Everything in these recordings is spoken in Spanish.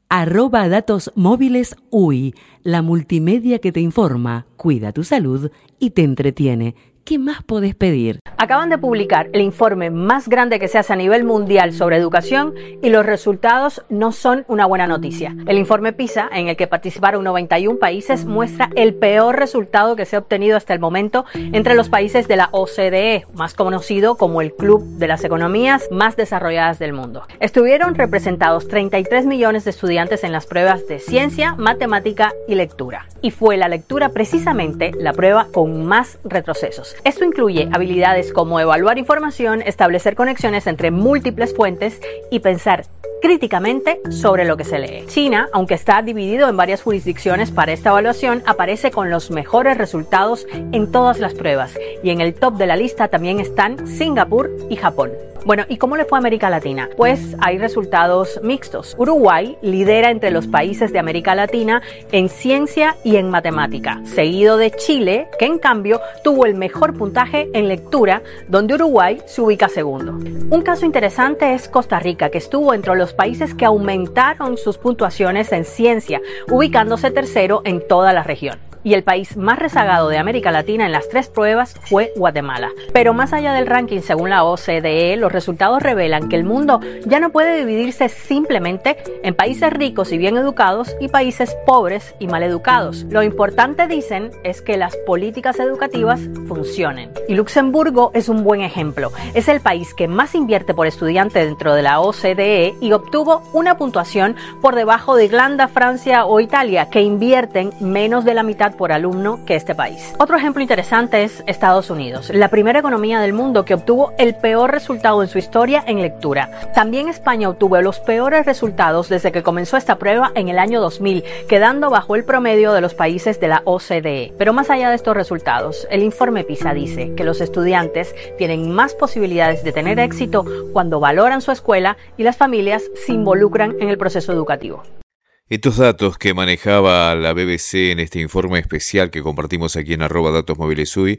Datos Móviles UI, la multimedia que te informa, cuida tu salud y te entretiene. ¿Qué más podés pedir? Acaban de publicar el informe más grande que se hace a nivel mundial sobre educación y los resultados no son una buena noticia. El informe PISA, en el que participaron 91 países, muestra el peor resultado que se ha obtenido hasta el momento entre los países de la OCDE, más conocido como el Club de las Economías Más Desarrolladas del Mundo. Estuvieron representados 33 millones de estudiantes en las pruebas de ciencia, matemática y lectura. Y fue la lectura precisamente la prueba con más retrocesos. Esto incluye habilidades como evaluar información, establecer conexiones entre múltiples fuentes y pensar críticamente sobre lo que se lee. China, aunque está dividido en varias jurisdicciones para esta evaluación, aparece con los mejores resultados en todas las pruebas. Y en el top de la lista también están Singapur y Japón. Bueno, ¿y cómo le fue a América Latina? Pues hay resultados mixtos. Uruguay lidera entre los países de América Latina en ciencia y en matemática, seguido de Chile, que en cambio tuvo el mejor puntaje en lectura, donde Uruguay se ubica segundo. Un caso interesante es Costa Rica, que estuvo entre los países que aumentaron sus puntuaciones en ciencia, ubicándose tercero en toda la región. Y el país más rezagado de América Latina en las tres pruebas fue Guatemala. Pero más allá del ranking según la OCDE, los resultados revelan que el mundo ya no puede dividirse simplemente en países ricos y bien educados y países pobres y mal educados. Lo importante, dicen, es que las políticas educativas funcionen. Y Luxemburgo es un buen ejemplo. Es el país que más invierte por estudiante dentro de la OCDE y obtuvo una puntuación por debajo de Irlanda, Francia o Italia, que invierten menos de la mitad por alumno que este país. Otro ejemplo interesante es Estados Unidos, la primera economía del mundo que obtuvo el peor resultado en su historia en lectura. También España obtuvo los peores resultados desde que comenzó esta prueba en el año 2000, quedando bajo el promedio de los países de la OCDE. Pero más allá de estos resultados, el informe PISA dice que los estudiantes tienen más posibilidades de tener éxito cuando valoran su escuela y las familias se involucran en el proceso educativo. Estos datos que manejaba la BBC en este informe especial que compartimos aquí en @Datos Móviles UI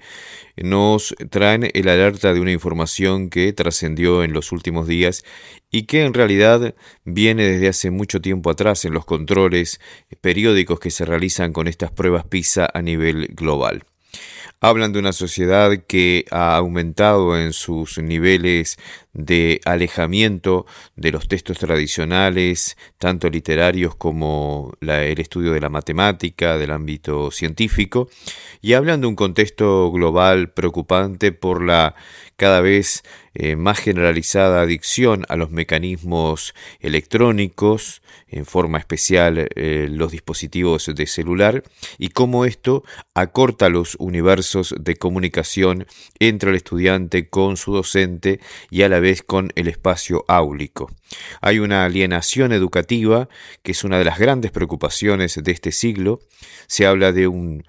nos traen el alerta de una información que trascendió en los últimos días y que en realidad viene desde hace mucho tiempo atrás en los controles periódicos que se realizan con estas pruebas PISA a nivel global. Hablan de una sociedad que ha aumentado en sus niveles de alejamiento de los textos tradicionales, tanto literarios como el estudio de la matemática, del ámbito científico, y hablan de un contexto global preocupante por la cada vez más generalizada adicción a los mecanismos electrónicos, en forma especial los dispositivos de celular, y cómo esto acorta los universos de comunicación entre el estudiante con su docente y a la vez con el espacio áulico. Hay una alienación educativa que es una de las grandes preocupaciones de este siglo. Se habla de un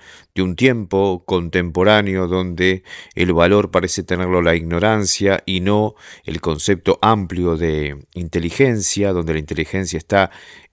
tiempo contemporáneo donde el valor parece tenerlo la ignorancia y no el concepto amplio de inteligencia, donde la inteligencia está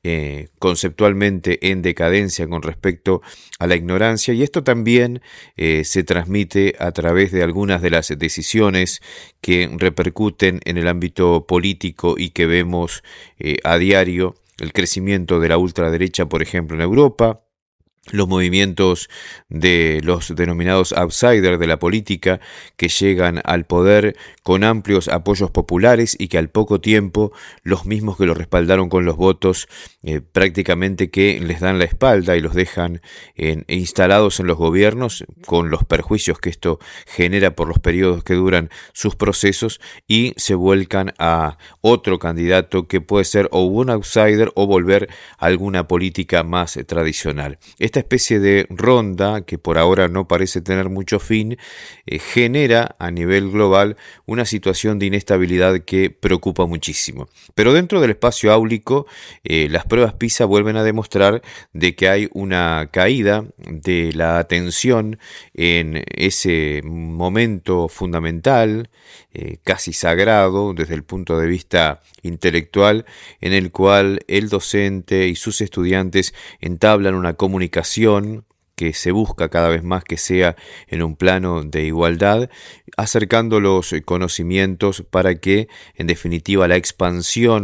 conceptualmente en decadencia con respecto a la ignorancia, y esto también se transmite a través de algunas de las decisiones que repercuten en el ámbito político y que vemos a diario: el crecimiento de la ultraderecha, por ejemplo, en Europa, los movimientos de los denominados outsiders de la política que llegan al poder con amplios apoyos populares y que al poco tiempo los mismos que los respaldaron con los votos prácticamente que les dan la espalda y los dejan instalados en los gobiernos, con los perjuicios que esto genera por los periodos que duran sus procesos, y se vuelcan a otro candidato que puede ser o un outsider o volver a alguna política más tradicional. Esta especie de ronda, que por ahora no parece tener mucho fin, genera a nivel global una situación de inestabilidad que preocupa muchísimo. Pero dentro del espacio áulico, las pruebas PISA vuelven a demostrar de que hay una caída de la atención en ese momento fundamental, casi sagrado desde el punto de vista intelectual, en el cual el docente y sus estudiantes entablan una comunicación que se busca cada vez más que sea en un plano de igualdad, acercando los conocimientos para que, en definitiva, la expansión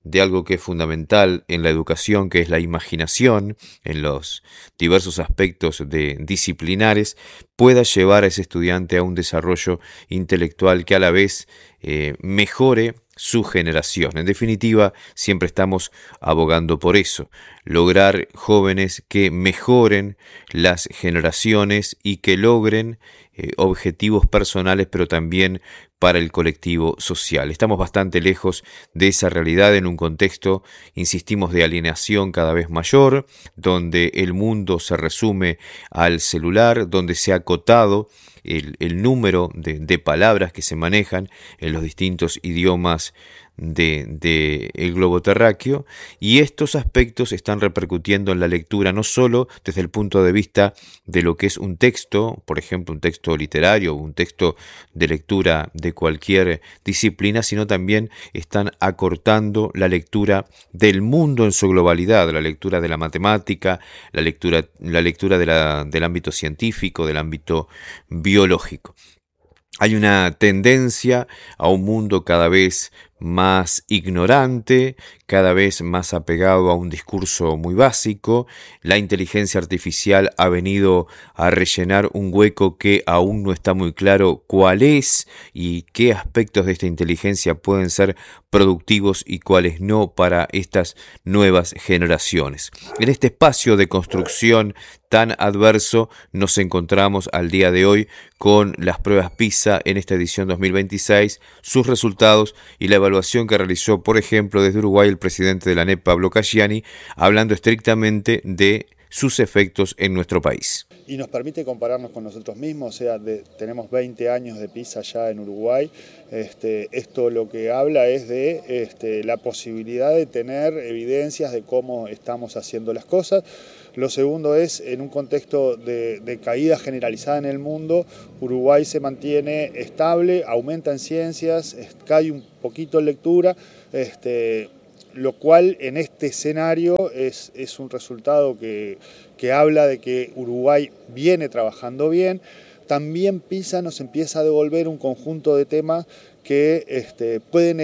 de algo que es fundamental en la educación, que es la imaginación, en los diversos aspectos disciplinares, pueda llevar a ese estudiante a un desarrollo intelectual que a la vez mejore su generación. En definitiva, siempre estamos abogando por eso, lograr jóvenes que mejoren las generaciones y que logren objetivos personales, pero también para el colectivo social. Estamos bastante lejos de esa realidad en un contexto, insistimos, de alienación cada vez mayor, donde el mundo se resume al celular, donde se ha acotado el número de palabras que se manejan en los distintos idiomas de el globo terráqueo, y estos aspectos están repercutiendo en la lectura, no solo desde el punto de vista de lo que es un texto, por ejemplo un texto literario o un texto de lectura de cualquier disciplina, sino también están acortando la lectura del mundo en su globalidad, la lectura de la matemática, la lectura del ámbito científico, del ámbito biológico. Hay una tendencia a un mundo cada vez más ignorante, cada vez más apegado a un discurso muy básico. La inteligencia artificial ha venido a rellenar un hueco que aún no está muy claro cuál es y qué aspectos de esta inteligencia pueden ser productivos y cuáles no para estas nuevas generaciones. En este espacio de construcción tan adverso nos encontramos al día de hoy con las pruebas PISA en esta edición 2026, sus resultados y la evaluación que realizó, por ejemplo, desde Uruguay el presidente de la ANEP, Pablo Caggiani, hablando estrictamente de sus efectos en nuestro país. Y nos permite compararnos con nosotros mismos, o sea, tenemos 20 años de PISA ya en Uruguay. Esto lo que habla es de la posibilidad de tener evidencias de cómo estamos haciendo las cosas. Lo segundo es, en un contexto de caída generalizada en el mundo, Uruguay se mantiene estable, aumenta en ciencias, cae un poquito en lectura, lo cual en este escenario es un resultado que habla de que Uruguay viene trabajando bien. También PISA nos empieza a devolver un conjunto de temas que pueden